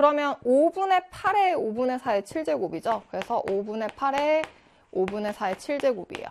그러면 5분의 8에 5분의 4의 7제곱이죠. 그래서 5분의 8에 5분의 4의 7제곱이에요.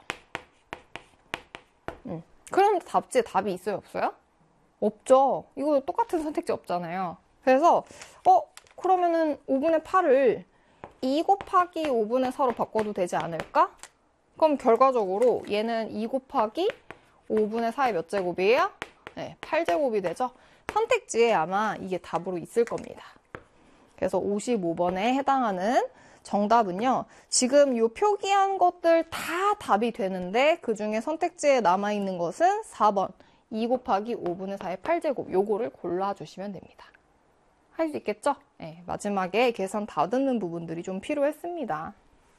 그럼 답이 있어요, 없어요? 없죠. 이거 똑같은 선택지 없잖아요. 그래서 그러면은 5분의 8을 2 곱하기 5분의 4로 바꿔도 되지 않을까? 그럼 결과적으로 얘는 2 곱하기 5분의 4의 몇 제곱이에요? 네, 8제곱이 되죠. 선택지에 아마 이게 답으로 있을 겁니다. 그래서 55번에 해당하는 정답은요. 지금 이 표기한 것들 다 답이 되는데 그중에 선택지에 남아있는 것은 4번 2 곱하기 5분의 4의 8제곱 요거를 골라주시면 됩니다. 할 수 있겠죠? 네, 마지막에 계산 다듬는 부분들이 좀 필요했습니다.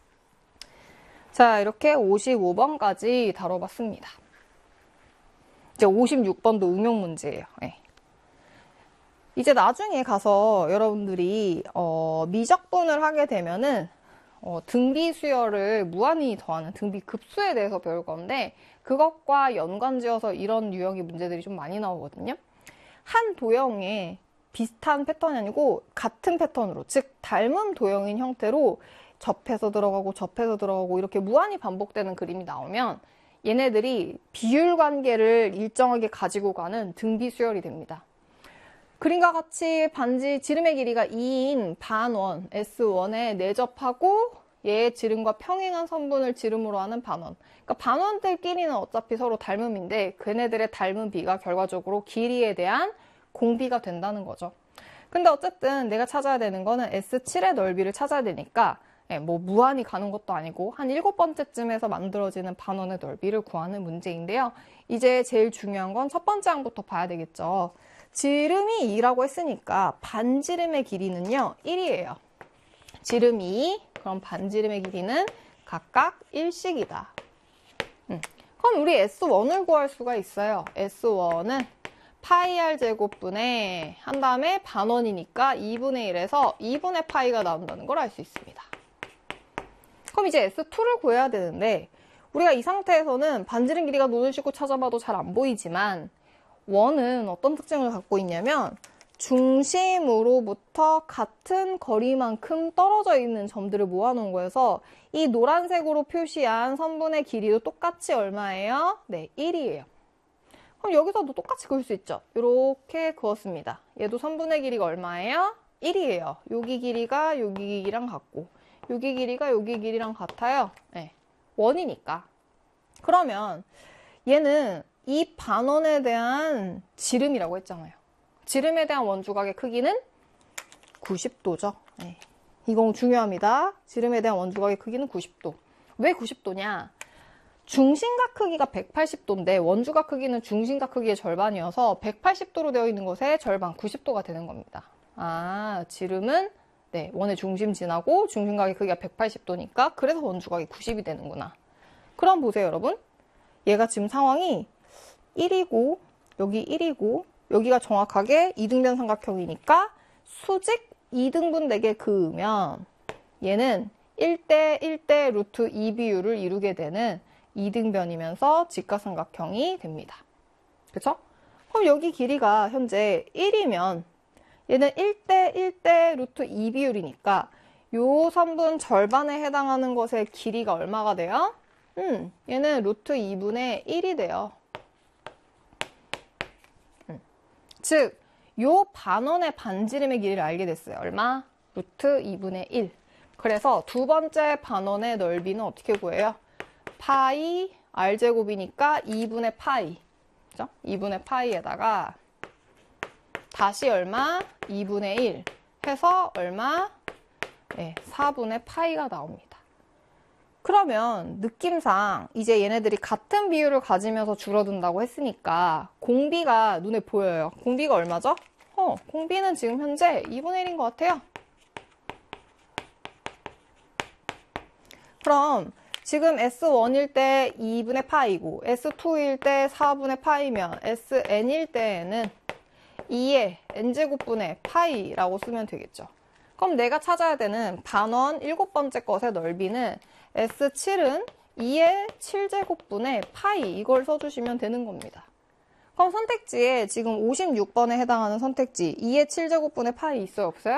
자, 이렇게 55번까지 다뤄봤습니다. 이제 56번도 응용 문제예요. 네. 이제 나중에 가서 여러분들이 미적분을 하게 되면은 등비 수열을 무한히 더하는 등비 급수에 대해서 배울 건데 그것과 연관지어서 이런 유형의 문제들이 좀 많이 나오거든요. 한 도형에 비슷한 패턴이 아니고 같은 패턴으로, 즉 닮은 도형인 형태로 접해서 들어가고 이렇게 무한히 반복되는 그림이 나오면 얘네들이 비율 관계를 일정하게 가지고 가는 등비 수열이 됩니다. 그림과 같이 반지 지름의 길이가 2인 반원 S1에 내접하고 얘의 지름과 평행한 선분을 지름으로 하는 반원. 그러니까 반원들끼리는 어차피 서로 닮음인데 걔네들의 닮은 비가 결과적으로 길이에 대한 공비가 된다는 거죠. 근데 어쨌든 내가 찾아야 되는 거는 S7의 넓이를 찾아야 되니까 뭐 무한히 가는 것도 아니고 한 7번째쯤에서 만들어지는 반원의 넓이를 구하는 문제인데요. 이제 제일 중요한 건 첫 번째 항부터 봐야 되겠죠. 지름이 2라고 했으니까 반지름의 길이는요 1이에요. 지름이 2, 그럼 반지름의 길이는 각각 1씩이다. 그럼 우리 S1을 구할 수가 있어요. S1은 파이 r 제곱분의 한 다음에 반원이니까 2분의 1에서 2분의 파이가 나온다는 걸 알 수 있습니다. 그럼 이제 S2를 구해야 되는데 우리가 이 상태에서는 반지름 길이가 눈을 씻고 찾아봐도 잘 안 보이지만 원은 어떤 특징을 갖고 있냐면 중심으로부터 같은 거리만큼 떨어져 있는 점들을 모아놓은 거여서 이 노란색으로 표시한 선분의 길이도 똑같이 얼마예요? 네, 1이에요. 그럼 여기서도 똑같이 그을 수 있죠. 이렇게 그었습니다. 얘도 선분의 길이가 얼마예요? 1이에요. 여기 길이가 여기 길이랑 같고 여기 길이가 여기 길이랑 같아요. 네, 원이니까. 그러면 얘는 이 반원에 대한 지름이라고 했잖아요. 지름에 대한 원주각의 크기는 90도죠. 네. 이거 중요합니다. 지름에 대한 원주각의 크기는 90도. 왜 90도냐? 중심각 크기가 180도인데 원주각 크기는 중심각 크기의 절반이어서 180도로 되어 있는 것의 절반 90도가 되는 겁니다. 아, 지름은 네, 원의 중심 지나고 중심각의 크기가 180도니까 그래서 원주각이 90이 되는구나. 그럼 보세요, 여러분. 얘가 지금 상황이 1이고 여기 1이고 여기가 정확하게 이등변 삼각형이니까 수직 2등분 되게 그으면 얘는 1대 1대 루트 2 비율을 이루게 되는 이등변이면서 직각삼각형이 됩니다. 그쵸? 그럼 여기 길이가 현재 1이면 얘는 1대 1대 루트 2 비율이니까 요 선분 절반에 해당하는 것의 길이가 얼마가 돼요? 얘는 루트 2분의 1이 돼요. 즉, 요 반원의 반지름의 길이를 알게 됐어요. 얼마? 루트 2분의 1. 그래서 두 번째 반원의 넓이는 어떻게 구해요? 파이 r제곱이니까 2분의 파이. 그죠? 2분의 파이에다가 다시 얼마? 2분의 1 해서 얼마? 네, 4분의 파이가 나옵니다. 그러면 느낌상 이제 얘네들이 같은 비율을 가지면서 줄어든다고 했으니까 공비가 눈에 보여요. 공비가 얼마죠? 공비는 지금 현재 2분의 1인 것 같아요. 그럼 지금 S1일 때 2분의 파이고 S2일 때 4분의 파이면 SN일 때에는 2의 n제곱분의 파이라고 쓰면 되겠죠. 그럼 내가 찾아야 되는 반원 7번째 것의 넓이는 S7은 2의 7제곱분의 파이 이걸 써주시면 되는 겁니다. 그럼 선택지에 지금 56번에 해당하는 선택지 2의 7제곱분의 파이 있어요? 없어요?